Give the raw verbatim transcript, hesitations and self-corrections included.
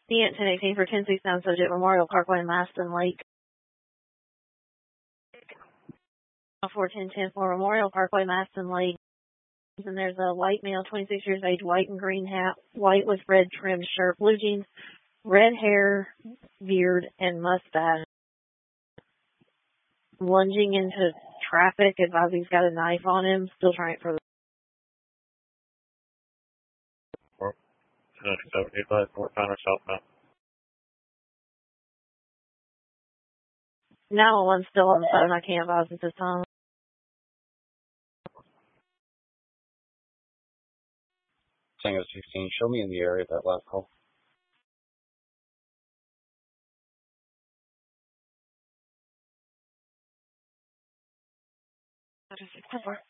The Ant ten eighteen for ten six nine subject Memorial Parkway, Maston Lake. four ten ten for Memorial Parkway, Maston Lake. And there's a white male, twenty-six years age, white and green hat, white with red trimmed shirt, blue jeans, red hair, beard, and mustache. Lunging into traffic, advised he's got a knife on him, still trying for the... seventy-five, Fort Connor, southbound. nine one one's still on the phone, I can't advise at this time. Tango sixteen, show me in the area of that last call. sixty-four.